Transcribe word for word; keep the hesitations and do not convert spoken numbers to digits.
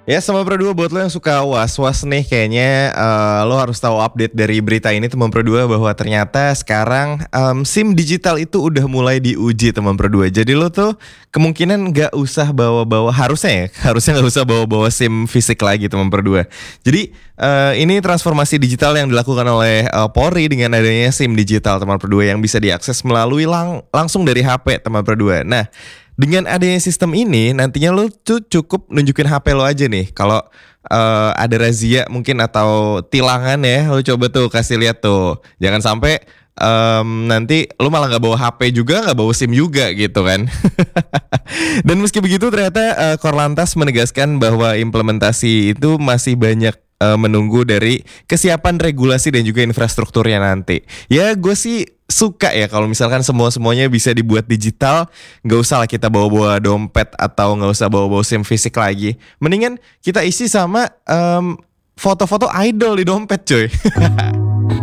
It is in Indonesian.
Ya sama Pro dua buat lo yang suka was-was nih kayaknya eh, lo harus tahu update dari berita ini teman Pro dua bahwa ternyata sekarang em, SIM digital itu udah mulai diuji teman Pro dua. Jadi lo tuh kemungkinan nggak usah bawa-bawa harusnya ya harusnya nggak usah bawa-bawa SIM fisik lagi teman Pro dua. Jadi eh, ini transformasi digital yang dilakukan oleh eh, Polri dengan adanya SIM digital teman Pro dua yang bisa diakses melalui lang- langsung dari H P teman Pro dua. Nah, dengan adanya sistem ini, nantinya lo tuh cukup nunjukin H P lo aja nih. Kalau eh, ada razia mungkin atau tilangan ya, lo coba tuh kasih lihat tuh. Jangan sampai em, nanti lo malah nggak bawa H P juga, nggak bawa SIM juga gitu kan. Dan meski begitu ternyata eh, Korlantas menegaskan bahwa implementasi itu masih banyak eh, menunggu dari kesiapan regulasi dan juga infrastrukturnya nanti. Ya gue sih suka ya kalau misalkan semua-semuanya bisa dibuat digital, nggak usah lah kita bawa-bawa dompet atau nggak usah bawa-bawa SIM fisik lagi. Mendingan kita isi sama em, foto-foto idol di dompet, coy.